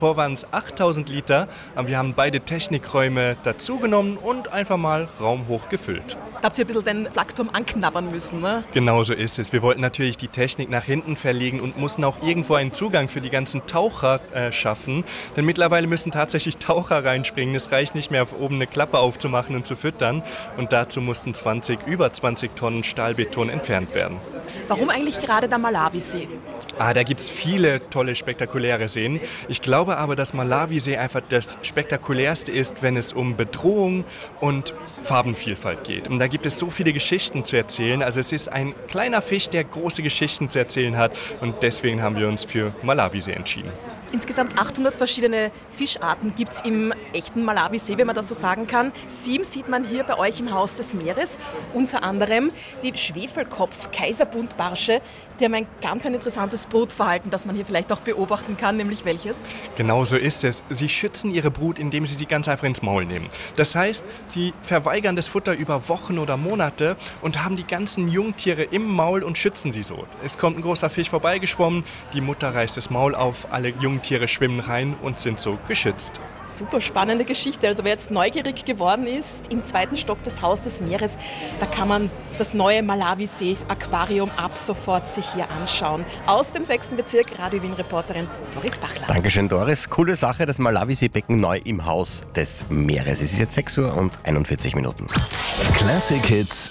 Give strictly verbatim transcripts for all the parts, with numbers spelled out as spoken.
Vorher waren es achttausend Liter, aber wir haben beide Technikräume dazugenommen und einfach mal raumhoch gefüllt. Da habt ihr ein bisschen den Flakturm anknabbern müssen, ne? Genau so ist es. Wir wollten natürlich die Technik nach hinten verlegen und mussten auch irgendwo einen Zugang für die ganzen Taucher äh, schaffen. Denn mittlerweile müssen tatsächlich Taucher reinspringen. Es reicht nicht mehr, auf oben eine Klappe aufzumachen und zu füttern. Und dazu mussten zwanzig, über zwanzig Tonnen Stahlbeton entfernt werden. Warum eigentlich gerade der Malawisee? Ah, da gibt es viele tolle, spektakuläre Seen. Ich glaube aber, dass Malawisee einfach das spektakulärste ist, wenn es um Bedrohung und Farbenvielfalt geht. Und da gibt es so viele Geschichten zu erzählen. Also es ist ein kleiner Fisch, der große Geschichten zu erzählen hat. Und deswegen haben wir uns für Malawisee entschieden. Insgesamt achthundert verschiedene Fischarten gibt es im echten Malawisee, wenn man das so sagen kann. Sieben sieht man hier bei euch im Haus des Meeres. Unter anderem die Schwefelkopf-Kaiserbuntbarsche. Die haben ein ganz ein interessantes Brutverhalten, das man hier vielleicht auch beobachten kann, nämlich welches? Genau so ist es. Sie schützen ihre Brut, indem sie sie ganz einfach ins Maul nehmen. Das heißt, sie verweigern das Futter über Wochen oder Monate und haben die ganzen Jungtiere im Maul und schützen sie so. Es kommt ein großer Fisch vorbeigeschwommen, die Mutter reißt das Maul auf, alle Jungtiere schwimmen rein und sind so geschützt. Super spannende Geschichte. Also wer jetzt neugierig geworden ist, im zweiten Stock des Haus des Meeres, da kann man das neue Malawisee-Aquarium ab sofort sich hier anschauen. Aus dem sechsten Bezirk, Radio Wien-Reporterin Doris Bachler. Dankeschön, Doris. Coole Sache, das Malawisee-Becken neu im Haus des Meeres. Es ist jetzt sechs Uhr und einundvierzig Minuten. Classic Hits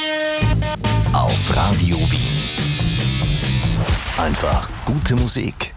auf Radio Wien. Einfach gute Musik.